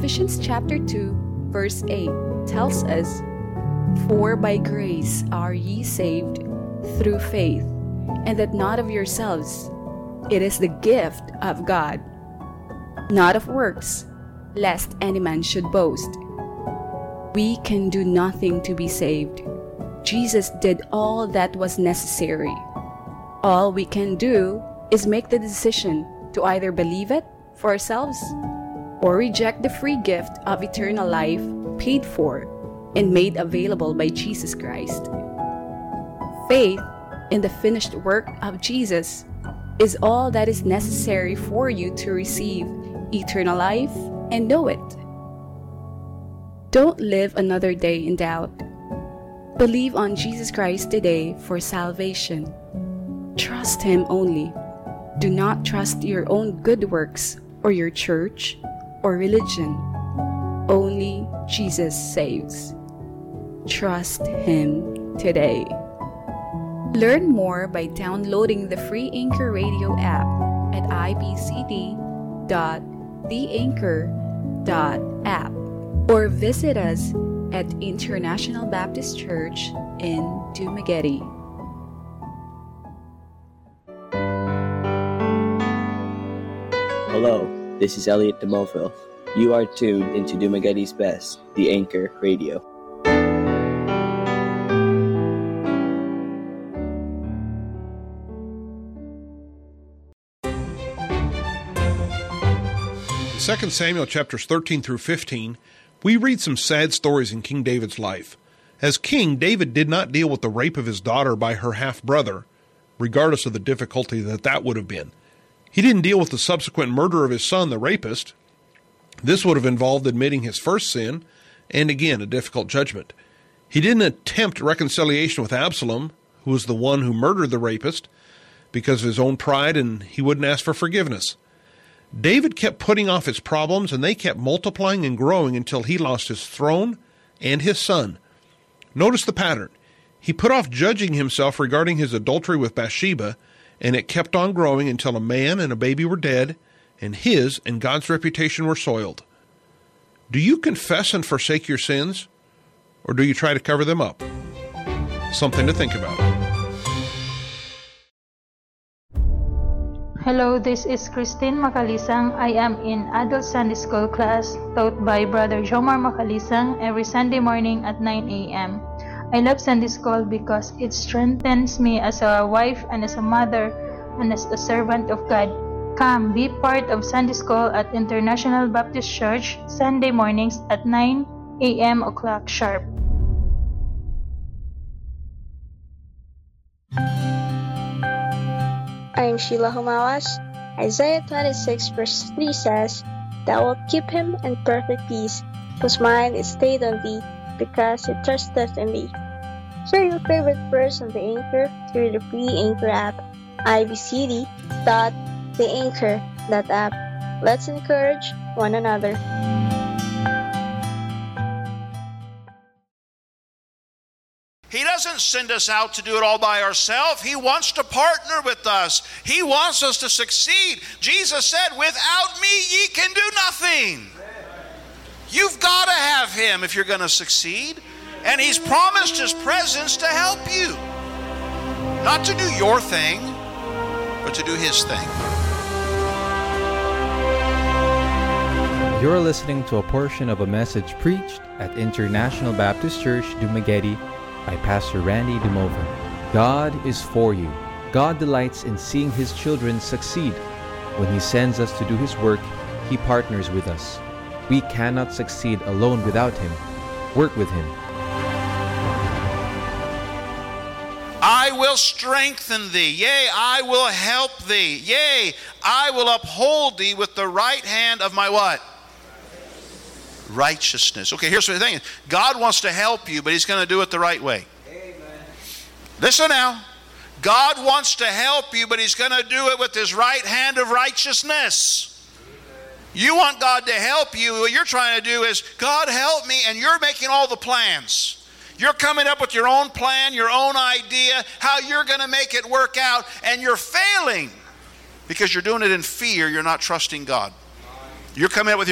Ephesians chapter 2, verse 8 tells us, "For by grace are ye saved through faith, and that not of yourselves. It is the gift of God, not of works, lest any man should boast." We can do nothing to be saved. Jesus did all that was necessary. All we can do is make the decision to either believe it for ourselves or reject the free gift of eternal life paid for and made available by Jesus Christ. Faith in the finished work of Jesus is all that is necessary for you to receive eternal life and know it. Don't live another day in doubt. Believe on Jesus Christ today for salvation. Trust Him only. Do not trust your own good works or your church or religion. Only Jesus saves. Trust Him today. Learn more by downloading the free Anchor Radio app at ibcd.theanchor.app or visit us at International Baptist Church in Dumaguete. Hello, this is Elliot DeMoville. You are tuned into Dumaguete's Best, the Anchor Radio. In 2 Samuel chapters 13 through 15, we read some sad stories in King David's life. As king, David did not deal with the rape of his daughter by her half-brother, regardless of the difficulty that would have been. He didn't deal with the subsequent murder of his son, the rapist. This would have involved admitting his first sin, and again, a difficult judgment. He didn't attempt reconciliation with Absalom, who was the one who murdered the rapist, because of his own pride, and he wouldn't ask for forgiveness. David kept putting off his problems, and they kept multiplying and growing until he lost his throne and his son. Notice the pattern. He put off judging himself regarding his adultery with Bathsheba, and it kept on growing until a man and a baby were dead, and his and God's reputation were soiled. Do you confess and forsake your sins, or do you try to cover them up? Something to think about. Hello, this is Christine Macalisang. I am in Adult Sunday School class taught by Brother Jomar Macalisang every Sunday morning at 9 a.m. I love Sunday School because it strengthens me as a wife and as a mother and as a servant of God. Come, be part of Sunday School at International Baptist Church Sunday mornings at 9 a.m. o'clock sharp. I am Sheila Humawas. Isaiah 26 verse 3 says, "Thou wilt keep him in perfect peace, whose mind is stayed on thee, because he trusteth in thee." Share your favorite verse on the Anchor through the free Anchor app, ibcd.theanchor.app. Let's encourage one another. He doesn't send us out to do it all by ourselves. He wants to partner with us. He wants us to succeed. Jesus said, "Without me, ye can do nothing." You've got to have Him if you're going to succeed. And He's promised His presence to help you. Not to do your thing, but to do His thing. You're listening to a portion of a message preached at International Baptist Church, Dumaguete, by Pastor Randy DeMova. God is for you. God delights in seeing His children succeed. When He sends us to do His work, He partners with us. We cannot succeed alone without Him. Work with Him. I will strengthen thee. Yea, I will help thee. Yea, I will uphold thee with the right hand of my what? Righteousness. Okay, here's the thing. God wants to help you, but He's going to do it the right way. Amen. Listen now. God wants to help you, but He's going to do it with His right hand of righteousness. You want God to help you. What you're trying to do is, God help me, and you're making all the plans. You're coming up with your own plan, your own idea, how you're going to make it work out, and you're failing because you're doing it in fear. You're not trusting God. You're coming up with